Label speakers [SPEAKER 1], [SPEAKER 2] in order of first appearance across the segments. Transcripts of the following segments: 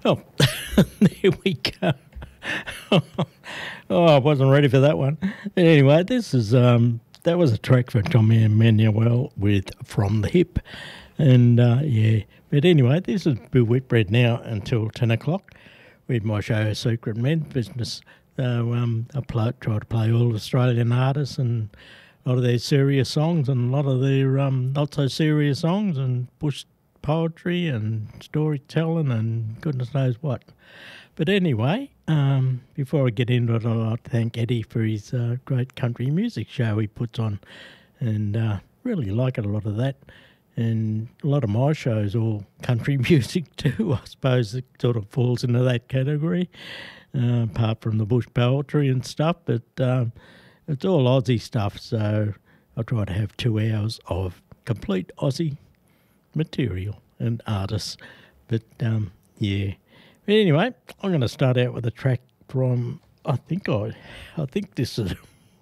[SPEAKER 1] Oh, there we go. Oh, I wasn't ready for that one. Anyway, this is that was a track for Tommy Emmanuel with "From the Hip," and yeah. But anyway, this is Bill Whitbread now until 10 o'clock with my show Secret Men's Business. So try to play all Australian artists and a lot of their serious songs and a lot of their not so serious songs and bush poetry and storytelling and goodness knows what. But anyway, before I get into it, I'd like to thank Eddie for his great country music show he puts on, and really like it, a lot of that. And a lot of my shows all country music too. I suppose it sort of falls into that category, apart from the bush poetry and stuff. But it's all Aussie stuff, so I try to have 2 hours of complete Aussie material and artists. But yeah. But anyway, I'm going to start out with a track from I think this is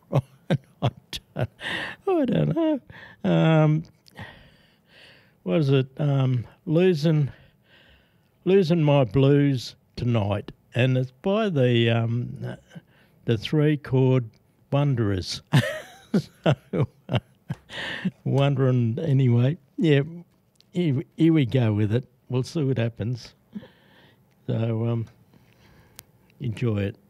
[SPEAKER 1] I don't know. Was it losing my blues tonight? And it's by the Three Chord Wanderers. So, wondering anyway. Yeah, here we go with it. We'll see what happens. So enjoy it.